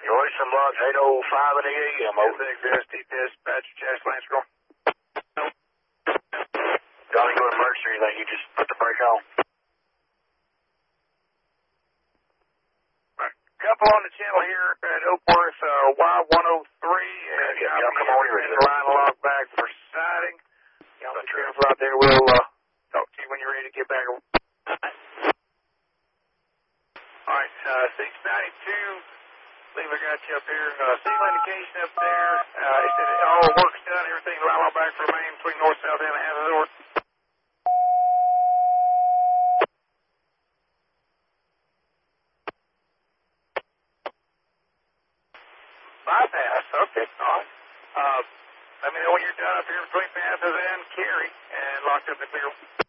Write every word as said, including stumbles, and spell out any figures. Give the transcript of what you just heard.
Houston Lodge, eight oh five in the A M. Over there, T dispatch, Chest Lance Girl. Johnny, go to emergency, or you think you just put the brake on? Right. Couple on the channel here at Oakworth, uh, Y one oh three. And yeah, yeah, come on, you're ready. Line log back for sighting. Y'all be careful out there. We'll uh, talk to you when you're ready to get back. All right, uh, six ninety-two. I believe I got you up here. Uh, signal indication up there. Uh, it said all the work's done. Everything line log back for main between north, south, and half of the north. Bypass. Okay. All right. Uh, let me know when you're done up here between passes and Cary and locked up the clear.